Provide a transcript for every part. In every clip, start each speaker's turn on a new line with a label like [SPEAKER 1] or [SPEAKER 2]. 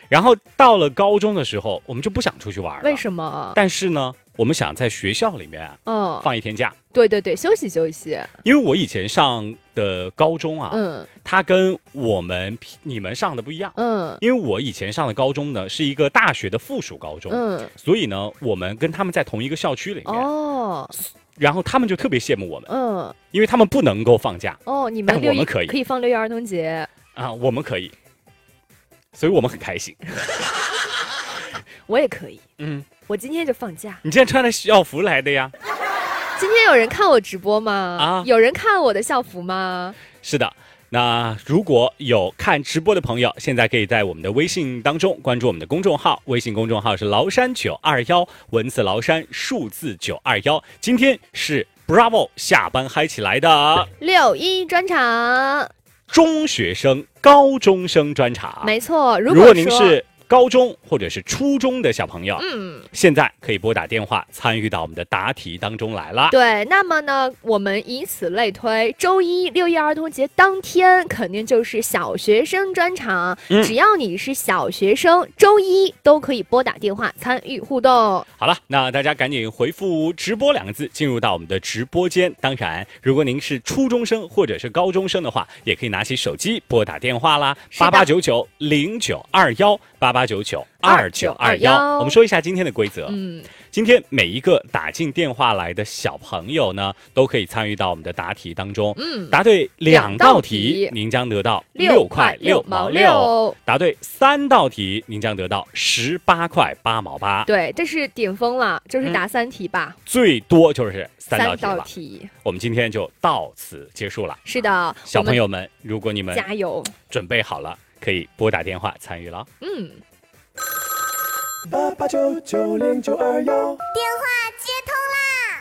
[SPEAKER 1] 然后到了高中的时候，我们就不想出去玩了。
[SPEAKER 2] 为什么？
[SPEAKER 1] 但是呢，我们想在学校里面放一天假。
[SPEAKER 2] 对对对，休息休息。
[SPEAKER 1] 因为我以前上的高中啊，它跟你们上的不一样。因为我以前上的高中呢是一个大学的附属高中。所以呢，我们跟他们在同一个校区里面。然后他们就特别羡慕我们。因为他们不能够放假。
[SPEAKER 2] 你们
[SPEAKER 1] 我们可
[SPEAKER 2] 以放6一儿童节
[SPEAKER 1] 啊，我们可以。所以我们很开心。
[SPEAKER 2] 我也可以。我今天就放假。
[SPEAKER 1] 你今天穿的校服来的呀？
[SPEAKER 2] 今天有人看我直播吗？有人看我的校服吗？
[SPEAKER 1] 是的。那如果有看直播的朋友，现在可以在我们的微信当中关注我们的公众号，微信公众号是崂山921，文字崂山，数字921。今天是 Bravo 下班嗨起来的
[SPEAKER 2] 6·1专场，
[SPEAKER 1] 中学生、高中生专场。
[SPEAKER 2] 没错，
[SPEAKER 1] 如果您是高中或者是初中的小朋友，现在可以拨打电话参与到我们的答题当中来了。
[SPEAKER 2] 对，那么呢，我们以此类推，周一6·1儿童节当天肯定就是小学生专场。只要你是小学生，周一都可以拨打电话参与互动。
[SPEAKER 1] 好了，那大家赶紧回复直播2个字，进入到我们的直播间。当然，如果您是初中生或者是高中生的话，也可以拿起手机拨打电话啦，8899-0921，8899-2921。我们说一下今天的规则。今天每一个打进电话来的小朋友呢，都可以参与到我们的答题当中。答对2道题，您将得到6块6毛6；答对3道题，您将得到18块8毛8。
[SPEAKER 2] 对，这是顶峰了，就是答3题吧。
[SPEAKER 1] 最多就是3道
[SPEAKER 2] 题。
[SPEAKER 1] 我们今天就到此结束了。
[SPEAKER 2] 是的，
[SPEAKER 1] 小朋友们，如果你们
[SPEAKER 2] 加油，
[SPEAKER 1] 准备好了，可以拨打电话参与了。
[SPEAKER 3] 88990921，
[SPEAKER 4] 电话接通啦！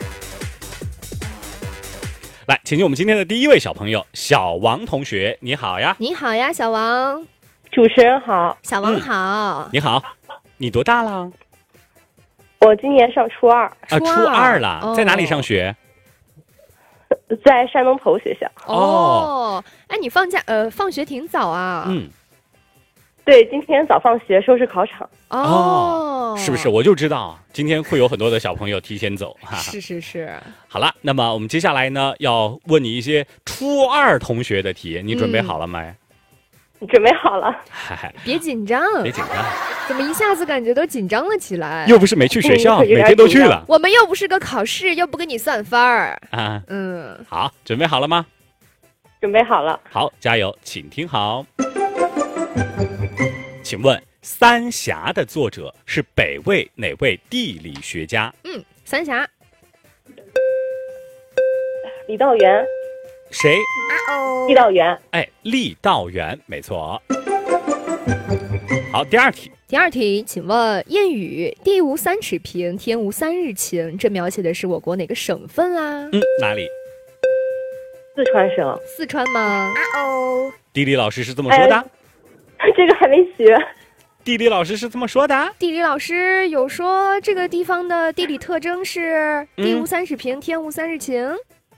[SPEAKER 1] 来，请进我们今天的第一位小朋友小王同学，你好呀！
[SPEAKER 2] 你好呀，小王。
[SPEAKER 5] 主持人好。
[SPEAKER 2] 小王好。
[SPEAKER 1] 你好，你多大了？
[SPEAKER 5] 我今年上初2。
[SPEAKER 1] 初2了，在哪里上学？
[SPEAKER 5] 在山东头学校。
[SPEAKER 2] 哎，你放学挺早啊。
[SPEAKER 5] 对，今天早放学收拾考场。
[SPEAKER 1] 是不是？我就知道今天会有很多的小朋友提前走。
[SPEAKER 2] 是。
[SPEAKER 1] 好了，那么我们接下来呢，要问你一些初2同学的题，你准备好了没？
[SPEAKER 5] 你准备好了。
[SPEAKER 2] 别紧张，
[SPEAKER 1] 别紧张。
[SPEAKER 2] 怎么一下子感觉都紧张了起来？
[SPEAKER 1] 又不是没去学校，每天都去了。
[SPEAKER 2] 我们又不是个考试，又不跟你算分儿。
[SPEAKER 1] 好，准备好了吗？
[SPEAKER 5] 准备好了。
[SPEAKER 1] 好，加油，请听好。请问三峡的作者是北魏哪位地理学家？
[SPEAKER 2] 三峡。
[SPEAKER 5] 郦道元。
[SPEAKER 1] 谁？
[SPEAKER 5] 郦道元。
[SPEAKER 1] 哎，郦道元，没错。好，第二题。
[SPEAKER 2] 第二题，请问谚语“地无3尺平，天无3日晴”，这描写的是我国哪个省份啊？
[SPEAKER 1] 哪里？
[SPEAKER 5] 四川省。
[SPEAKER 2] 四川吗？
[SPEAKER 1] 地理老师是这么说的。
[SPEAKER 5] 这个还没学。
[SPEAKER 1] 地理老师是这么说的。
[SPEAKER 2] 地理老师有说这个地方的地理特征是地无3尺平，天无3日晴。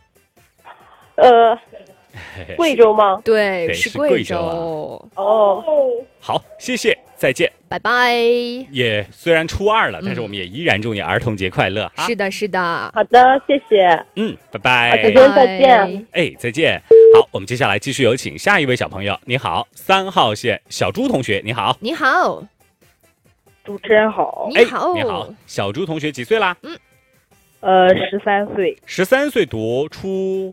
[SPEAKER 5] 贵州吗？
[SPEAKER 2] 对，是贵州。
[SPEAKER 1] 好，谢谢，再见，
[SPEAKER 2] 拜拜。
[SPEAKER 1] 也虽然初2了，但是我们也依然祝你儿童节快乐。
[SPEAKER 2] 是的，是的。
[SPEAKER 5] 好的，谢谢。
[SPEAKER 1] 拜拜。
[SPEAKER 5] 再见。
[SPEAKER 1] 哎，再见。好，我们接下来继续有请下一位小朋友。你好，3号线小朱同学，你好。
[SPEAKER 2] 你好。
[SPEAKER 5] 主持人好。
[SPEAKER 2] 你好。
[SPEAKER 1] 你好，小朱同学几岁啦
[SPEAKER 5] ？13岁。
[SPEAKER 1] 13岁读初。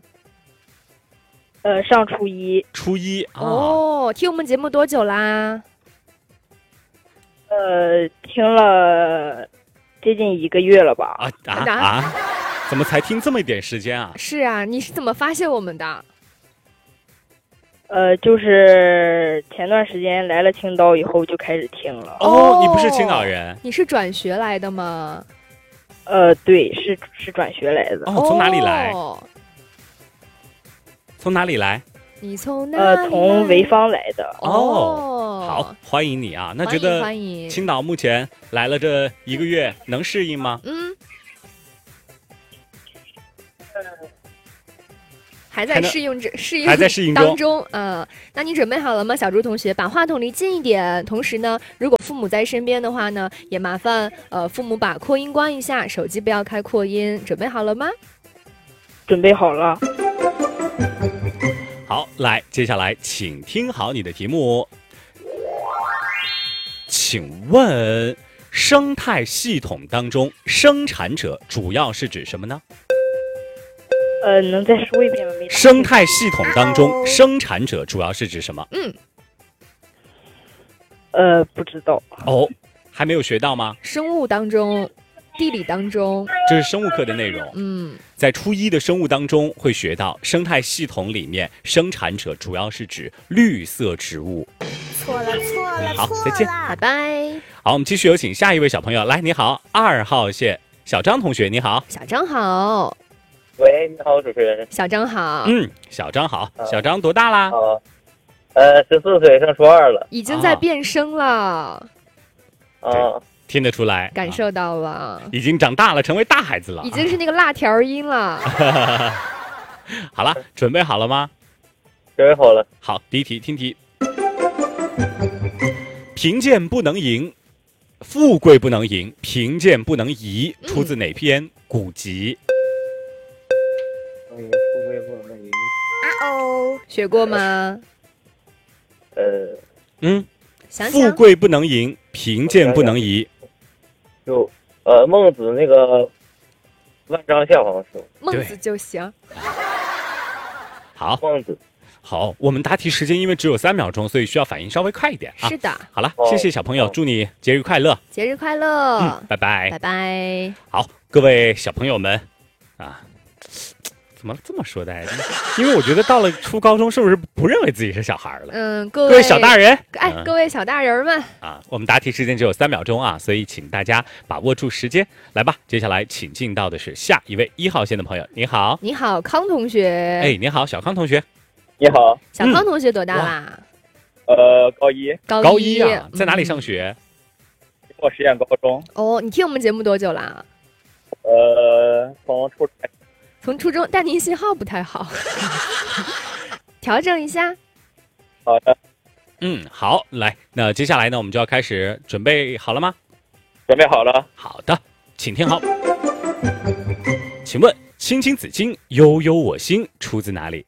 [SPEAKER 5] 上初1。
[SPEAKER 1] 初1
[SPEAKER 2] 听我们节目多久啦？
[SPEAKER 5] 听了接近1个月了吧？
[SPEAKER 1] 怎么才听这么一点时间啊？
[SPEAKER 2] 是啊，你是怎么发现我们的？
[SPEAKER 5] 就是前段时间来了青岛以后就开始听了。
[SPEAKER 1] 你不是青岛人？
[SPEAKER 2] 你是转学来的吗？
[SPEAKER 5] 对，是转学来的。
[SPEAKER 1] 从哪里来？从哪里来？
[SPEAKER 2] 你从哪里来？
[SPEAKER 5] 从潍坊来的。
[SPEAKER 1] 好，欢迎你啊！那觉得青岛目前来了这1个月，能适应吗？
[SPEAKER 2] 还在适应
[SPEAKER 1] 中
[SPEAKER 2] 当中。那你准备好了吗，小猪同学？把话筒离近一点。同时呢，如果父母在身边的话呢，也麻烦父母把扩音关一下，手机不要开扩音。准备好了吗？
[SPEAKER 5] 准备好了。
[SPEAKER 1] 好，来，接下来请听好你的题目。请问生态系统当中，生产者主要是指什么呢？
[SPEAKER 5] 能再说一遍吗？
[SPEAKER 1] 生态系统当中，生产者主要是指什么？
[SPEAKER 5] 不知道。
[SPEAKER 1] 哦，还没有学到吗？
[SPEAKER 2] 生物当中，地理当中，
[SPEAKER 1] 这是生物课的内容。在初一的生物当中会学到，生态系统里面生产者主要是指绿色植物。
[SPEAKER 4] 错了。
[SPEAKER 1] 好，再见，
[SPEAKER 2] 拜拜。
[SPEAKER 1] 好，我们继续有请下一位小朋友。来，你好，2号线小张同学，你好。
[SPEAKER 2] 小张好。
[SPEAKER 6] 喂，你好，主持人。
[SPEAKER 2] 小张好。
[SPEAKER 1] 小张好。小张多大啦
[SPEAKER 6] ？14岁，上初2了。
[SPEAKER 2] 已经在变声了。
[SPEAKER 1] 听得出来，
[SPEAKER 2] 感受到了，
[SPEAKER 1] 已经长大了，成为大孩子了，
[SPEAKER 2] 已经是那个辣条音了。
[SPEAKER 1] 好了，准备好了吗？
[SPEAKER 6] 准备好了。
[SPEAKER 1] 好，第一题，听题。贫贱不能赢，富贵不能赢，贫贱不能移，出自哪篇古籍？
[SPEAKER 6] 富贵不能赢。
[SPEAKER 2] 学过吗？想
[SPEAKER 1] 富贵不能赢，贫贱不能移。
[SPEAKER 6] 就孟子那个万章下好像是。
[SPEAKER 2] 孟子就行。
[SPEAKER 1] 好，
[SPEAKER 6] 孟子。
[SPEAKER 1] 好，我们答题时间因为只有3秒钟，所以需要反应稍微快一点啊。
[SPEAKER 2] 是的。
[SPEAKER 1] 好了，谢谢小朋友，祝你节日快乐。
[SPEAKER 2] 节日快乐。
[SPEAKER 1] 拜拜。
[SPEAKER 2] 拜拜。
[SPEAKER 1] 好，各位小朋友们啊。怎么这么说的？因为我觉得到了初高中，是不是不认为自己是小孩了？
[SPEAKER 2] 各
[SPEAKER 1] 位小大人，
[SPEAKER 2] 各位小大人们
[SPEAKER 1] 啊，我们答题时间只有3秒钟啊，所以请大家把握住时间。来吧，接下来请进到的是下一位1号线的朋友。你好，
[SPEAKER 2] 你好，康同学。
[SPEAKER 1] 哎，你好，小康同学。
[SPEAKER 6] 你好，
[SPEAKER 2] 小康同学多大啦？
[SPEAKER 6] 高一。
[SPEAKER 1] 高一啊，在哪里上学？
[SPEAKER 6] 我实验高中。
[SPEAKER 2] 哦，你听我们节目多久啦？从初中，但您信号不太好，调整一下。
[SPEAKER 6] 好的。
[SPEAKER 1] 好，来，那接下来呢，我们就要开始，准备好了吗？
[SPEAKER 6] 准备好了。
[SPEAKER 1] 好的，请听好。请问“青青子衿，悠悠我心”出自哪里？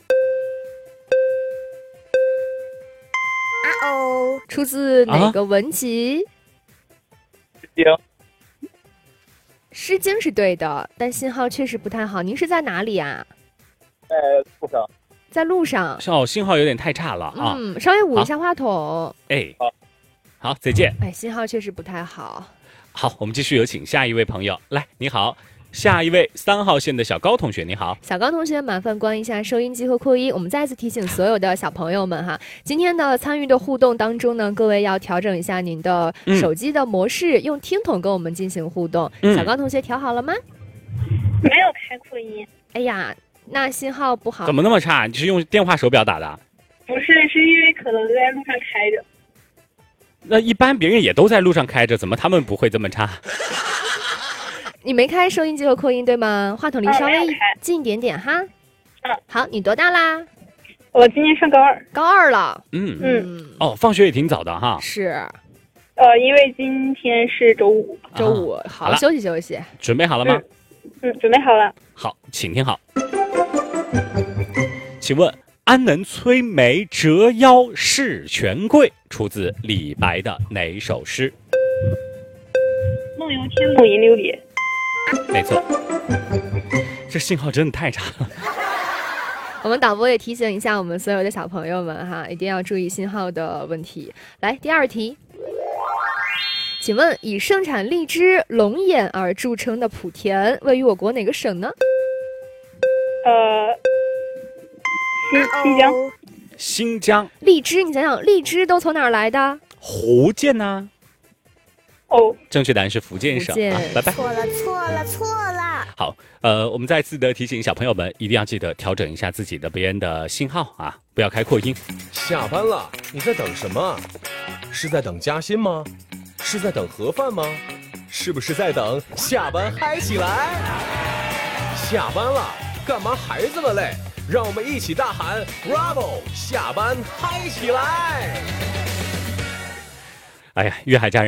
[SPEAKER 2] 出自哪个文集？
[SPEAKER 6] 诗经。
[SPEAKER 2] 诗经是对的，但信号确实不太好。您是在哪里啊？
[SPEAKER 6] 在路上。
[SPEAKER 2] 在路上。
[SPEAKER 1] 信号有点太差了啊。
[SPEAKER 2] 稍微捂一下话筒。
[SPEAKER 1] 哎，好，再见。
[SPEAKER 2] 哎，信号确实不太好。
[SPEAKER 1] 好，我们继续有请下一位朋友。来，你好。下一位3号线的小高同学，你好，
[SPEAKER 2] 小高同学，麻烦关一下收音机和扩音。我们再次提醒所有的小朋友们哈，今天的参与的互动当中呢，各位要调整一下您的手机的模式，用听筒跟我们进行互动。小高同学调好了吗？
[SPEAKER 5] 没有开扩音。
[SPEAKER 2] 哎呀，那信号不好。
[SPEAKER 1] 怎么那么差？你是用电话手表打的？
[SPEAKER 5] 不是，是因为可能在路上开着。
[SPEAKER 1] 那一般别人也都在路上开着，怎么他们不会这么差？
[SPEAKER 2] 你没开收音机和扩音对吗？话筒离稍微近一点点哈。好，你多大啦？
[SPEAKER 5] 我今年上高2。
[SPEAKER 2] 高2了。
[SPEAKER 1] 哦，放学也挺早的哈。
[SPEAKER 2] 是。
[SPEAKER 5] 因为今天是周五。
[SPEAKER 2] 周五，好，休息休息。
[SPEAKER 1] 准备好了吗？
[SPEAKER 5] 准备好了。
[SPEAKER 1] 好，请听好。请问“安能摧眉折腰事权贵”出自李白的哪首诗？
[SPEAKER 5] 梦游天姥吟留连。
[SPEAKER 1] 没错，这信号真的太差了。
[SPEAKER 2] 我们导播也提醒一下我们所有的小朋友们哈，一定要注意信号的问题。来，第2题，请问以盛产荔枝、龙眼而著称的莆田位于我国哪个省呢？
[SPEAKER 5] 新疆。
[SPEAKER 1] 新疆。
[SPEAKER 2] 荔枝，你想想，荔枝都从哪儿来的？
[SPEAKER 1] 福建呐。正确答案是福建省。拜拜。
[SPEAKER 4] 错了。
[SPEAKER 1] 好，我们再次的提醒小朋友们，一定要记得调整一下自己的别人的信号啊，不要开扩音。
[SPEAKER 3] 下班了，你在等什么？是在等加薪吗？是在等盒饭吗？是不是在等下班嗨起来？下班了，干嘛还这么累？ 让我们一起大喊 Bravo， 下班嗨起来！
[SPEAKER 1] 哎呀，粤海家人